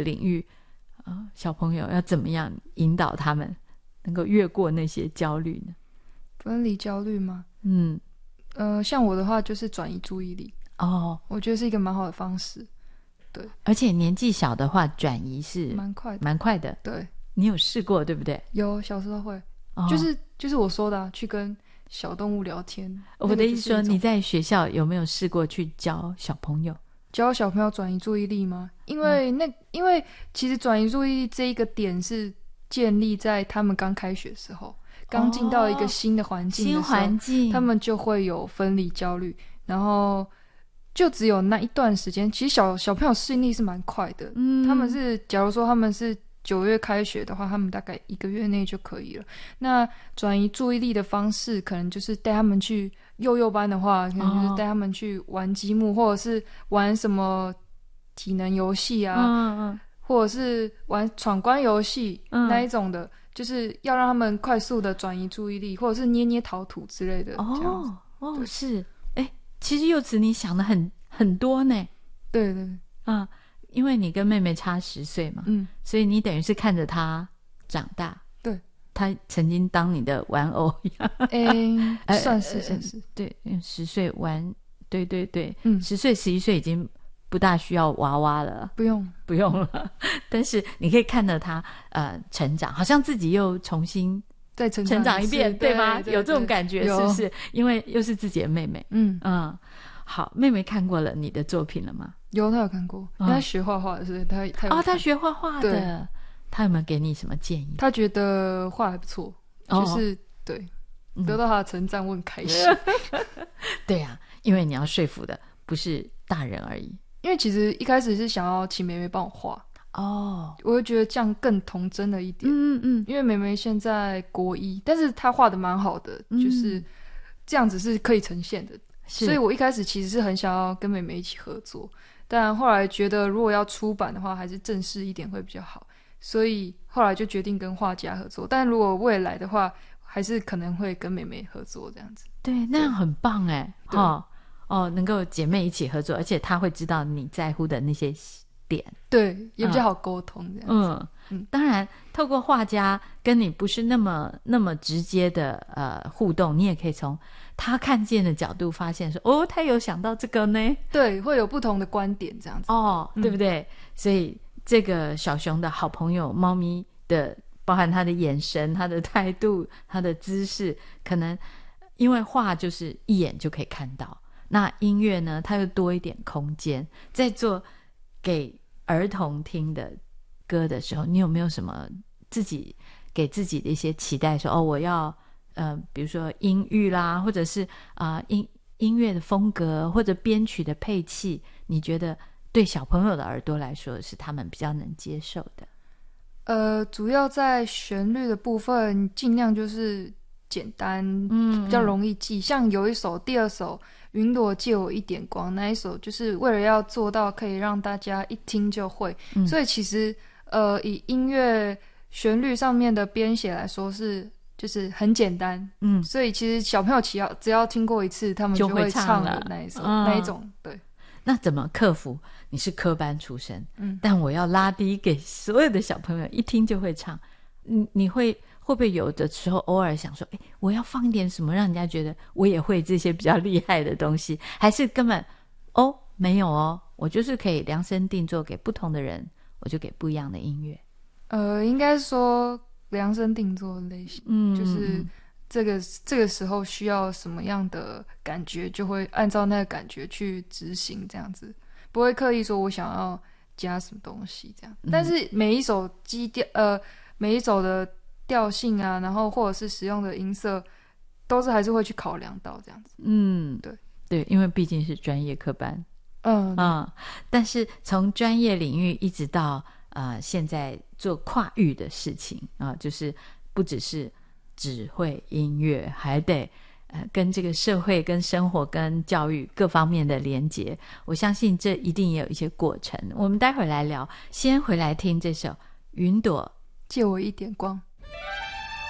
领域，小朋友要怎么样引导他们能够越过那些焦虑呢？ 分离焦虑吗？像我的话就是转移注意力。我觉得是一个蛮好的方式。对， 而且年纪小的话转移是蛮快的。 对， 你有试过对不对？ 有，小时候会。就是我说的去跟小动物聊天。 我的意思说，你在学校有没有试过去教小朋友转移注意力吗？因为其实转移注意力这一个点是建立在他们刚开学的时候，刚进到一个新的环境的时候，他们就会有分离焦虑，然后就只有那一段时间。其实小朋友适应力是蛮快的，他们是假如说他们是9月开学的话，他们大概1个月内就可以了。那转移注意力的方式可能就是带他们去幼班的话，可能就是带他们去玩积木，或者是玩什么体能游戏啊，或者是玩闯关游戏那一种的，就是要让他们快速的转移注意力，或者是捏捏陶土之类的。 是。其实柚子你想的很多呢。 对， 因为你跟妹妹差10岁嘛，所以你等于是看着她长大。 对， 她曾经当你的玩偶一样。 算是对，10岁玩，对，10岁11岁已经不大需要娃娃了，不用了。但是你可以看到她成长，好像自己又重新再成长一遍，对吗？有这种感觉是不是？因为又是自己的妹妹。好，妹妹看过了你的作品了吗？ 有，她有看过。她学画画的，所以她学画画的。她有没有给你什么建议？ 她觉得画还不错，就是对，得到她的称赞我很开心。 对啊，因为你要说服的不是大人而已。 因为其实一开始是想要请妹妹帮我画。我会觉得这样更童真了一点。因为妹妹现在国1，但是她画的蛮好的，就是这样子是可以呈现的。所以我一开始其实是很想要跟妹妹一起合作，但后来觉得如果要出版的话还是正式一点会比较好，所以后来就决定跟画家合作。但如果未来的话还是可能会跟妹妹合作这样子。 对，那样很棒耶。能够姐妹一起合作，而且她会知道你在乎的那些点， 对，也比较好沟通这样子。 当然透过画家跟你不是那么直接的互动，你也可以从他看见的角度发现说，他有想到这个呢。对， 会有不同的观点这样子。 对不对？所以这个小熊的好朋友猫咪的，包含他的眼神、他的态度、他的姿势，可能因为画就是一眼就可以看到，那音乐呢它又多一点空间。在做给儿童听的歌的时候，你有没有什么自己给自己的一些期待，说我要比如说音域啦，或者是音乐的风格，或者编曲的配器，你觉得对小朋友的耳朵来说是他们比较能接受的？ 主要在旋律的部分尽量就是简单，比较容易记。像有一首第2首云朵借我一点光，那一首就是为了要做到可以让大家一听就会，所以其实以音乐旋律上面的编写来说就是很简单。所以其实小朋友只要听过一次他们就会唱的那一首那一种。对， 那怎么克服？你是科班出身，但我要拉低给所有的小朋友一听就会唱，你会不会有的时候偶尔想说，我要放一点什么让人家觉得我也会这些比较厉害的东西，还是根本没有我就是可以量身定做给不同的人，我就给不一样的音乐。 应该说量身定做的类型，就是这个时候需要什么样的感觉，就会按照那个感觉去执行，这样子不会刻意说我想要加什么东西这样。但是每一首每一首的调性啊，然后或者是使用的音色，都是还是会去考量到这样子。 对，因为毕竟是专业科班。但是从专业领域一直到现在做跨域的事情就是不只是只会音乐，还得跟这个社会跟生活跟教育各方面的连结，我相信这一定也有一些过程。我们待会儿来聊，先回来听这首云朵借我一点光。